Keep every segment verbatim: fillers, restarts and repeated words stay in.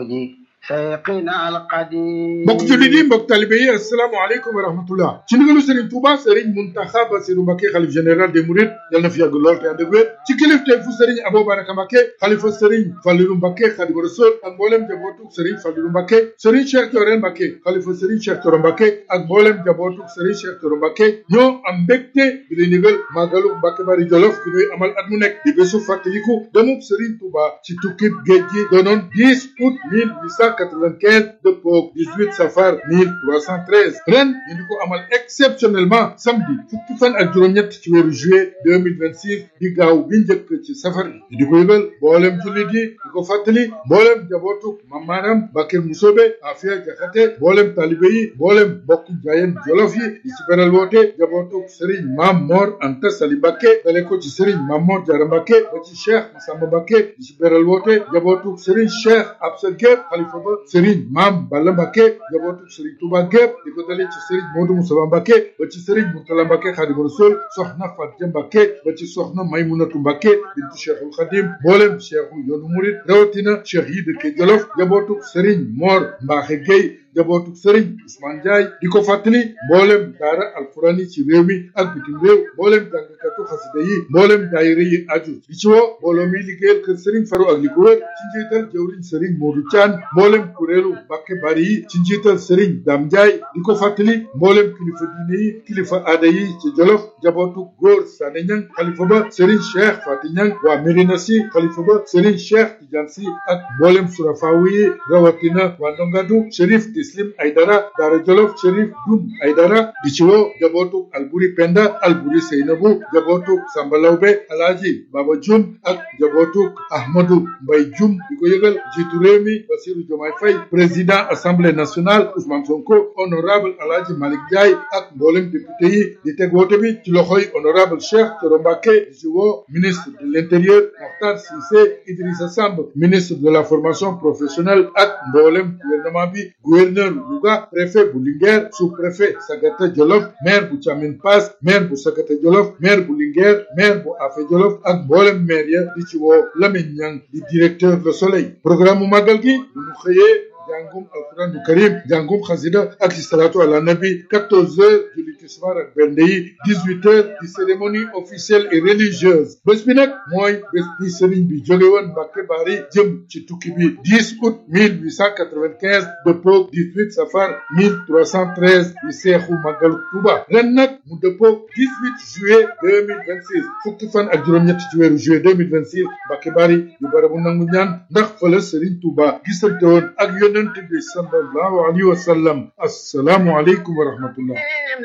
جود شيخنا القديم. mbokk jullit yi mbokk talibe yi asalaamaaleykum wa rahmatullah ci ndigalu Serigne Touba Serigne Mountakha Bassirou Mbacké xalif général des Mourides yal na fi yàgg lool te ànd ak wér ci kilifteefu Serigne Abou Baraka Mbacké xalifa Serigne Fallilou Mbacké Khadimu Rasul ak mboolem jabootu Serigne Fallilou Mbacké Serigne Cheikh Thioro Mbacké xalifa Serigne Cheikh Thioro Mbacké ak mboolem jabootu Serigne Cheikh Thioro Mbacké ñoo am mbégte di lay ndigal màggalu Mbacké Bari Jolof bi ñuy amal at mu nekk di bésu fàttaliku demub Serigne Touba ci tukkib géej gi doonoon dix août mille huit cent quatre-vingt-quinze dëppoo dix-huit safar mille trois cent treize ren ñu di ko amal exceptionnellement samedi fukki fan ak juróom-ñett ci weeru juillet deux mille vingt-six di gaaw bi njëkk ci safar bi di ko yëgal mboolem jullit yi di ko fàttali mboolem jabootu Mam Maram Mbacké Musobe Afia Jaxate mboolem talibe yi mboolem bokk jaayeen jolof yi di ci beral woote jabootu Serigne Mam Mor Anta Sali Mbacké dale ko ci Serigne Mam Mor Diarra Mbacké ba ci Cheikh Massamba Mbacké di ci beral woote jabootu Serigne Cheikh Absa Gueye xalifa ba Serigne Mam Balla Mbacké jabootu Serigne Touba gépp di ko dalee ci Serigne Modou Moussa Mbacké ba ci Serigne Mourtala Mbacké Khadimu Rasul soxna Fatou Mbacké ba ci soxna Maymunatu Mbacké bintu Cheikhul Khadim mboolem cheikhu yoonu murid rawatina cheikh yi dëkk Jolof jabootu Serigne Mor Mbacké Gueye jabootu Serigne Ousmane Ndiaye di ko fàttali mboolem daara alquran yi ci réew mi ak bitim réew mboolem jàngkatu xasida yi mboolem daayira yi aju di ci woo mbooloo mi liggéeyal kër Serigne Fallou ak li ko wër ci njiital jëwriñ Serigne Modou Thiane mboolem kuréelu Mbacké Bari yi ci njiital Serigne Dame Ndiaye di ko fàttali mboolem kilifa diine yi kilifa aada yi ci Jolof jabootu góor Sané Niang xalifa ba Serigne Cheikh Fati Niang waa Médina Sy xalifa ba Serigne Cheikh Tidiane Sy ak mboolem surafawu yi rawatina waa Ndongadu Chérif Tislim Aydara Daara Jolof Chérif Dum Aydara di ci woo jabootu Alburi Penda Alburi Seynabu jabootu Samba Lawbe Alaaji Baba Jum ak jabootu Ahmadou Mbay Jum di ko yëgal jiitu réew mi Bassirou Diomaye Faye président assemblée nationale Ousmane Sonko honorable Alaaji Malick Ndiaye ak mboolem député yi di teg woote bi ci loxoy honorable Cheikh Thioro Mbacké di ci woo ministre de l'intérieur Mokhtar Cissé Idrissa Samb ministre de la formation professionnelle ak mboolem gouvernement bi gouverneur Louga préfet bu Linguère sous-préfet Sagata Jolof maire bu Thiamine Pass maire bu Sagata Jolof maire bu Linguère maire bu Afé Jolof ak mboolem maire ya di ci woo Lamine Niang di directeur Le Soleil programme mu màggal gi bu ñu xëyee jàngum alquran du karim jàngum xasida ak salatu ala nabi quatorze heures julli tisbaar ak bernde yi dix-huit heures di cérémonie officielle et religieuse bés bi nag mooy bés bi sëriñ bi jóge woon Mbacké Bari jëm ci tukki bi dix août mille huit cent quatre-vingt-quinze dëppoog dix-huit safar mille trois cent treize di seexu màggalu Touba ren nag mu dëppoog dix-huit juillet deux mille vingt-six fukki fan ak juróom-ñett ci weeru juillet deux mille vingt-six Mbacké Bari yu barabu nangu ñaan ndax fa la sëriñ Touba gisante woon ak yonent bi sallallahu alayhi wa sallam assalaamu aleykum wa rahmatullah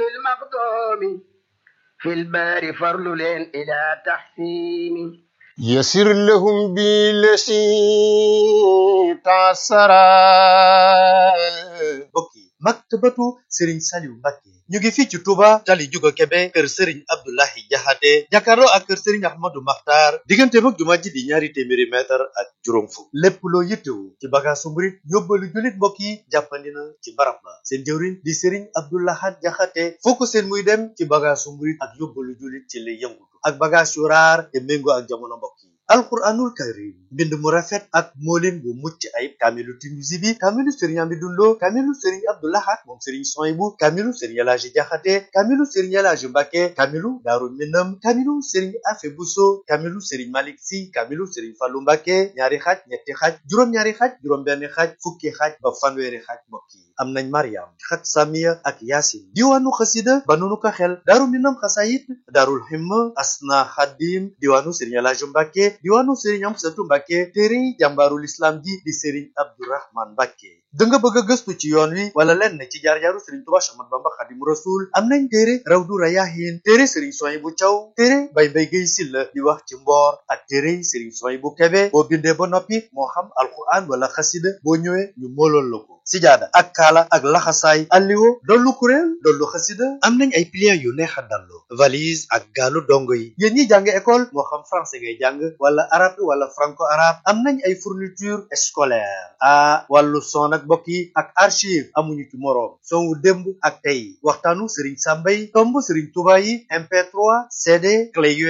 للمقدوم في البار فرل إلى تحسين يسر لهم بالذي تعسرا bokki maktabatu Serigne Saliou Mbacké ñu ngi fii ci Touba tali Juga Kebe kër Serigne Abdoulahi Jaxate jàkkaarloo ak kër Serigne Ahmadou Makhtar diggante mag jumaa ji di ñaari téeméeri mètre ak juróom fukk lépp loo yittewu ci bagaasu murit yóbbalu jullit mbokk yi jàppandi na ci barab ba seen jëwriñ di Serigne Abdoulahat Jaxate foo ko seen muy dem ci bagaasu murit ak yóbbalu jullit ci lay yëngutu ak bagaas yu raar te méngoo ak jamono mbokk yi alquranul karim mbind mu rafet ak moolin bu mucc ayib kaamilu Tinuusi bi kaamilu Serigne Amidou Lo kaamilu Serigne Abdou Lahad moom Serigne Souhaïbou kaamilu Serigne El Hadji Jaxate kaamilu Serigne El Hadji Mbacké kaamilu Daaru Minam kaamilu Serigne Afe Bousso kaamilu Serigne Malick Sy kaamilu Serigne Fallou Mbacké ñaari xaaj ñetti xaaj juróom-ñaari xaaj juróom-benn xaaj fukki xaaj ba fanweeri xaaj mbokk yi am nañ Mariam xat Samiya ak Yaasin diwaanu xasida ba nunu ko xel Daaru Minam xasayit Daarul Himma Asna Xadim diwaanu Serigne El Hadji Mbacké diwaanu Serigne Amsatou Mbacké téere jàmbaarul islam ji di Serigne Abdourahmane Mbacké da nga bëgg a gëstu ci yoon wi wala lenn ci jaar-jaaru Serigne Touba Cheikh Ahmadou Bamba Khadimu Rasul am nañ téere Rawdu Rayaahin téere Serigne Souhaïbou Thiaw téere Bay Mbay Gay Silla di wax ci mboor ak téere Serigne Souhaïbou Kébé boo bindee ba noppi moo xam alquran wala xasida boo ñëwee ñu moolool la ko sijaada ak kaala ak laxasaay alliwo dollu kuréel dollu xasida am nañ ay pliants yu neex a dallu valise ak gaalu dongo yi yéen ñi jàng école moo xam français ngay jàng wala arabe wala franco arabe am nañ ay fourniture scolaire a wàllu son ak mbokk yi ak archive amuñu ci moroom son wu démb ak tey waxtaanu Serigne Sambay tomb Serigne Touba yi M P trois C D clé U S B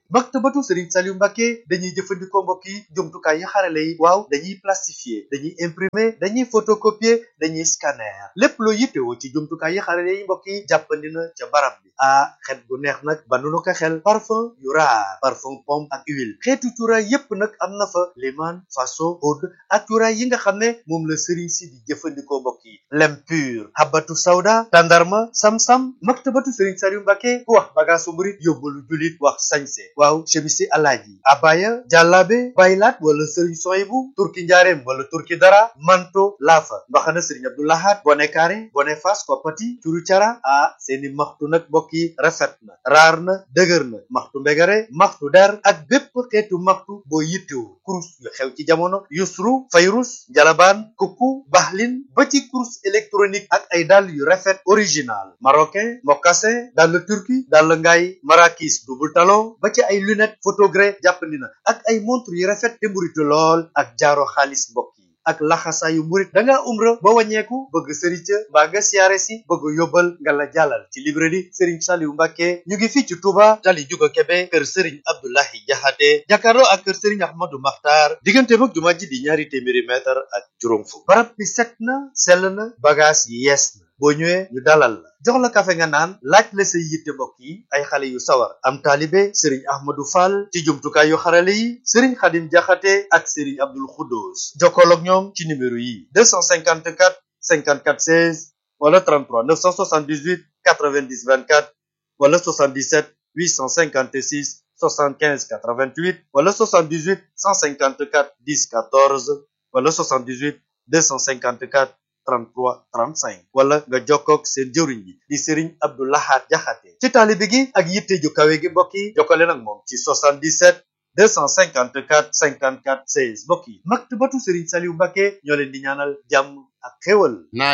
maktabatu Serigne Saliou Mbacké dañuy jëfandikoo mbokk yi jumtukaay yi xarale yi waaw dañuy plastifier dañuy imprimer dañuy photocopier dañuy scanner lépp loo yittewoo ci jumtukaay yi xarale yi mbokk yi jàppandi na ca barab bi ah xet gu neex nag banu ko xel parfum yu raar parfum pomme ak huile xeetu cuuraay yépp nag am na fa liman faso oud ak cuuraay yi nga xam ne moom la Serigne si di jëfandikoo mbokk yi lem pur habatu sawda tandarma sam-sam maktabatu Serigne Saliou Mbacké ku wax bagaasu murit yóbbalu julit wax sañse waaw chemisi alaaji abaya jàllaabe baylaat wala Serigne Soyibu turki njaareem wala turki dara manto laafa mbaxana Serigne Abdou Lahad bone kaare bone fas koppati curu cara ah seeni maxtu nag mbokk yi rafet na raar na dëgër na maxtu mbegare maxtu der ak bépp xeetu maxtu boo yittewoo kurus yu xew ci jamono yusru fayrus jalabaan kukku baxlin ba ci kurus électronique ak ay dàll yu rafet original marocain mocassin dàll turki dàll ngaay marakis double talon ba ci ay lunette photogré jàppandi na ak ay montre yu rafet te mburitu lool ak jaaro xaalis mbokk yi ak laxasaayu murit da ngaa umra ba wàññeeku bëgg sëriñ ca mbaa nga siyaare si bëgg yóbbal nga la jàllal ci librairie Serigne Saliou Mbacké ñu ngi fii ci Touba tali juga Kebe kër Serigne Abdoulahi Jaxate jàkkaarloo ak kër Serigne Ahmadou Makhtar diggante mag jumaa ji di ñaari téeméeri mètre ak juróom fukk barab bi set na sell na bagage yi yees na boo ñëwee ñu dalal la jox la kafe nga naan laaj la say yitte mbokk yi ay xale yu sawar am taalibe Serigne Ahmadou Fall ci jumtukaay yu xarale yi Serigne Khadim Jaxate ak Serigne Abdoul Khoudous jokkool ak ñoom ci numéro yi deux cent cinquante-quatre cinquante-quatre seize wala trente-trois neuf cent soixante-dix-huit quatre-vingt-dix vingt-quatre wala soixante-dix-sept huit cent cinquante-six soixante-quinze quatre-vingt-huit wala soixante-dix-huit cent cinquante-quatre dix quatorze wala soixante-dix-huit deux cent cinquante-quatre trente-trois trente-cinq wala nga jokkoog seen jëwriñ bi di Serigne Abdou Lahad Jaxate ci taalibe gi ak yitte ju kawe gi mbokk yi jokkale nag moom ci soixante-dix-sept deux cent cinquante-quatre cinquante-quatre seize mbokk yi maktabatu Serigne Saliou Mbacké ñoo leen di ñaanal jàmm ak xéwal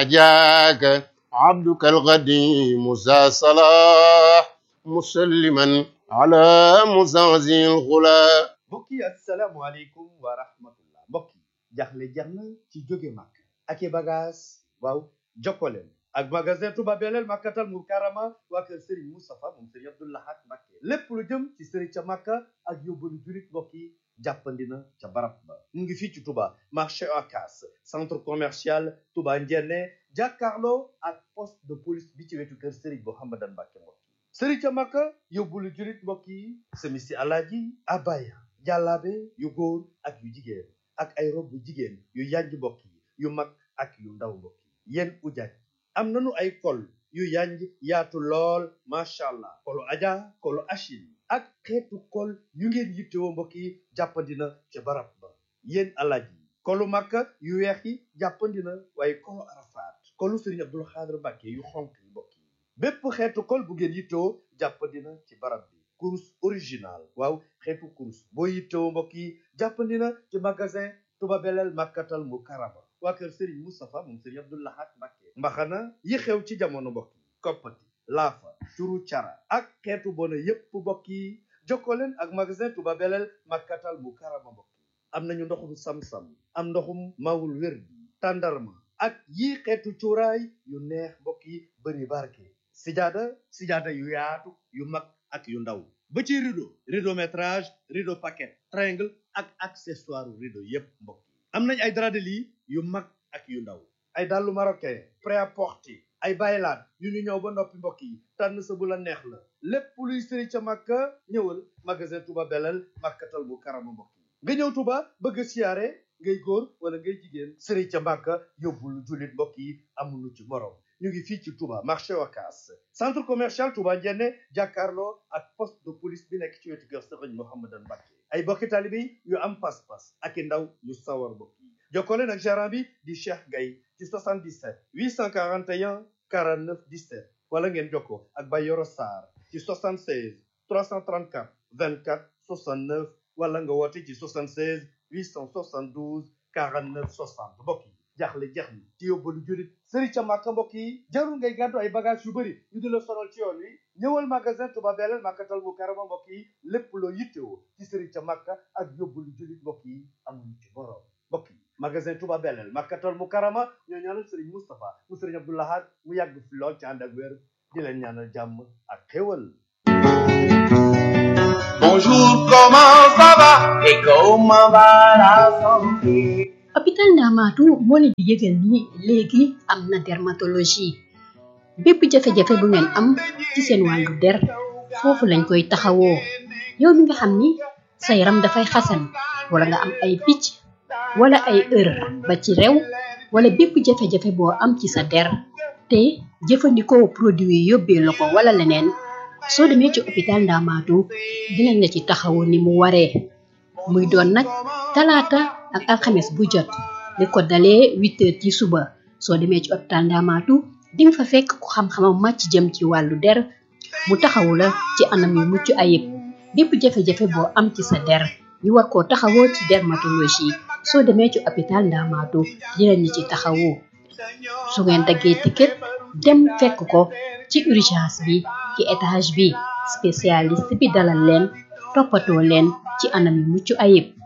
najaaka abduka alqadim musa salah musalliman ala muzazi alghula mbokk yi assalaamu aleykum wa rahmatullah mbokk yi jaxle jeex na ci jóge màkk ak i bagage waaw jokkoleen ak magasin Touba Belel Makkatal Mukarrama waa kër Serigne Moustapha moom Serigne Abdou Lahad Mbacké lépp lu jëm ci Serigne ca Makka ak yóbbalu julit mbokk yi jàppandi na ca barab ba mu ngi fii ci Touba marché Ocass centre commercial Touba Ndiéné jàkkaarloo ak poste de police bi ci wetu kër Serigne Mouhamadan Mbacké mbokk yi Serigne ca Makka yóbbalu julit mbokk yi semisi alaaji abaya jàllaabe yu góor ak yu jigéen ak ay rob bu jigéen yu yànj mbokk yi yu mag ak yu ndaw mbokk yi yéen ujaaj am nañu ay kol yu yanj yaatu lool macha allah kolu aja kolu achil ak xeetu kol yu ngeen yittewoo mbokk yi jàppandina ca barab ba yéen alaaj yi kolu makka yu weex yi jàppandina waaye kolu arafaat kolu Serigne Abdoul Khadr Mbacké yu xonk yi mbokk yi bépp xeetu kol bu ngeen yittewoo jàppandina ci barab bi kurus original waaw xeetu kurus boo yittewoo mbokk yi jàppandina ci magasin Touba Belel Makkatal Mukarrama waa kër Serigne Moustapha moom Serigne Abdou Lahad Mbacké mbaxana yi xew ci jamono mbokk yi koppati laafa curu cara ak xeetu bona yépp mbokk yi jokkoo leen ak magasin Touba Belel Makkatal Mukarrama mbokk yi am nañu ndoxum sam-sam am ndoxum mawul wér bi tàndarma ak yi xeetu cuuraay yu neex mbokk yi bëri barke sijaada sijaada yu yaatu yu mag ak yu ndaw ba ci rideau rideau métrage rideau paquet triangle ak accessoire rideau yépp mbokk yi am nañ ay drap de lit yu mag ak yu ndaw ay dàllu marocain prêt-à-porter ay baylaat yu ñu ñëw ba noppi mbokk yi tànn sa bu la neex la lépp luy Serigne ca Makka ñëwal magasin Touba Belel Makkatal Mukarrama mbokk yi nga ñëw Touba bëgg a siyaare ngay góor wala ngay jigéen Serigne ca Makka yóbbul jullit mbokk yi amuñu ci morom ñu ngi fii ci Touba marché Ocass centre commercial Touba Ndiéné jàkkaarloo ak poste de police bi nekk ci wetu kër Serigne Mouhamadan Mbacké ay bokki taalibe yu am pas-pas ak i ndaw yu sawar mbokk yi jokkoo leen ak gérant bi di Cheikh Gaye ci soixante-dix-sept huit cent quarante et un quarante-neuf dix-sept wala ngeen jokkoo ak Bayoro Sarr ci soixante-seize trois cent trente-quatre vingt-quatre soixante-neuf wala nga woote ci soixante-seize huit cent soixante-douze quarante-neuf soixante mbokk yi jaaxle jeex ni ci yóbbalu julit Serigne ca Makka mbokk yi jarul ngay gàddu ay bagage yu bëri ñu di la sonal ci yoon wi ñëwal magasin Touba Belel Makkatal Mukarrama mbokk yi lépp loo yittewoo ci Serigne ca Makka ak yóbbalu julit mbokk yi amuñu ci borom mbokk yi magasin Touba Belel Makkatal Mukarrama ñoo ñaanal Serigne Moustapha mu Serigne Abdou Lahad mu yàgg fi lool ci ànd ak wér di leen ñaanal jàmm ak xéwal bonjour, comment ça va et comment va la santé. hôpital Ndamatou moo leen di yëgal ni léegi am na dermatologie bépp jafe-jafe bu ngeen am ci seen wàllu der foofu lañ koy taxawoo yow mi nga xam ni sa yaram dafay xasan wala nga am ay picc wala ay ër ba ci rew wala bépp jafe-jafe boo am ci sa der te jëfandikoo produit yi yóbbee la ko wala leneen soo demee ci hôpital Ndamatou dinañ la ci taxawoo ni mu waree muy doon nag talaata ak alxames bu jot li ko dalee huit heures ci suba soo demee ci hôpital Ndamatou di nga fa fekk ku xam-xamam màcc jëm ci wàllu der mu taxawu la ci anam yu mucc ayib bépp jafe-jafe boo am ci sa der ñu war koo taxawoo ci dermatologie soo demee ci hôpital Ndamatou dinañ la ci taxawoo su ngeen daggee ticket dem fekk ko ci urgence bi ci étage bi spécialiste bi dalal leen toppatoo leen ci anam yu mucc ayib